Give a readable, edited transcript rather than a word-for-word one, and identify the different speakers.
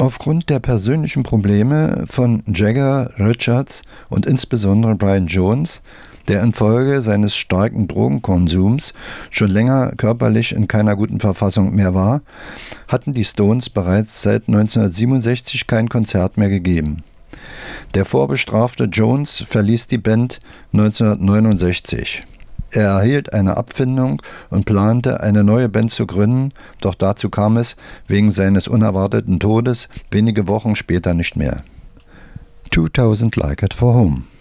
Speaker 1: Aufgrund der persönlichen Probleme von Jagger, Richards und insbesondere Brian Jones, der infolge seines starken Drogenkonsums schon länger körperlich in keiner guten Verfassung mehr war, hatten die Stones bereits seit 1967 kein Konzert mehr gegeben. Der vorbestrafte Jones verließ die Band 1969. Er erhielt eine Abfindung und plante, eine neue Band zu gründen, doch dazu kam es wegen seines unerwarteten Todes wenige Wochen später nicht mehr. 2000 Like It for Home.